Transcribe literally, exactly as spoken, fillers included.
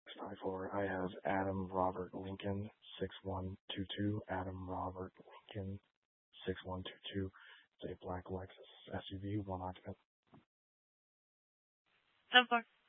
five four. I have Adam Robert Lincoln six one two two. Adam Robert Lincoln six one two two. It's a black Lexus S U V, one occupant. ten four.